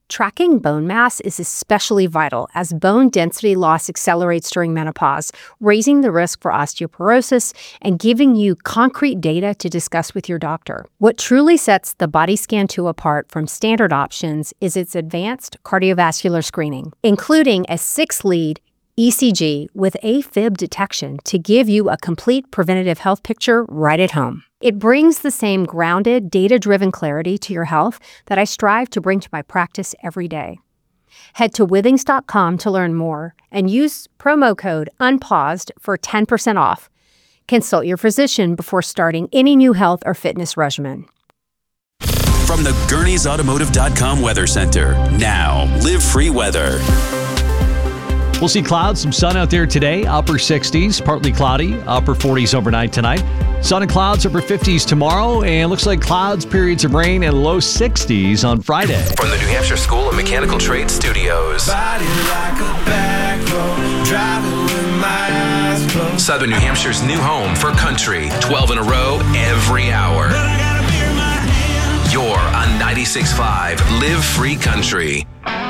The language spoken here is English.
Tracking bone mass is especially vital as bone density loss accelerates during menopause, raising the risk for osteoporosis and giving you concrete data to discuss with your doctor. What truly sets the Body Scan 2 apart from standard options is its advanced cardiovascular screening, including a 6-lead ECG with AFib detection to give you a complete preventative health picture right at home. It brings the same grounded, data-driven clarity to your health that I strive to bring to my practice every day. Head to Withings.com to learn more and use promo code UNPAUSED for 10% off. Consult your physician before starting any new health or fitness regimen. From the Gurney'sAutomotive.com Weather Center, now Live Free Weather. We'll see clouds, some sun out there today, upper 60s, partly cloudy, upper 40s overnight tonight. Sun and clouds, upper 50s tomorrow, and looks like clouds, periods of rain, and low 60s on Friday. From the New Hampshire School of Mechanical Trades Studios. Body like a back road, driving with my eyes closed. Southern New Hampshire's new home for country. 12 in a row, every hour. But I got a beer in my hand. You're on 96.5 Live Free Country.